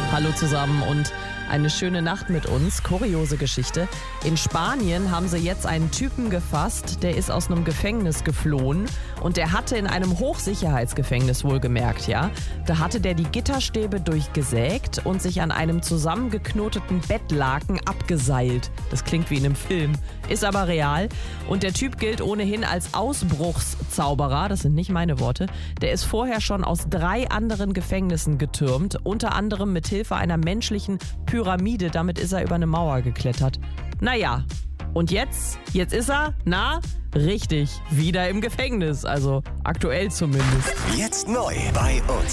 Hallo zusammen und eine schöne Nacht mit uns. Kuriose Geschichte. In Spanien haben sie jetzt einen Typen gefasst, der ist aus einem Gefängnis geflohen und der hatte in einem Hochsicherheitsgefängnis wohlgemerkt, ja. Da hatte der die Gitterstäbe durchgesägt und sich an einem zusammengeknoteten Bettlaken abgeseilt. Das klingt wie in einem Film, ist aber real. Und der Typ gilt ohnehin als Ausbruchszauberer, das sind nicht meine Worte. Der ist vorher schon aus 3 anderen Gefängnissen getürmt, unter anderem mit Hilfe einer menschlichen Pyramide. Damit ist er über eine Mauer geklettert. Naja, und jetzt ist er, richtig, wieder im Gefängnis. Also aktuell zumindest. Jetzt neu bei uns.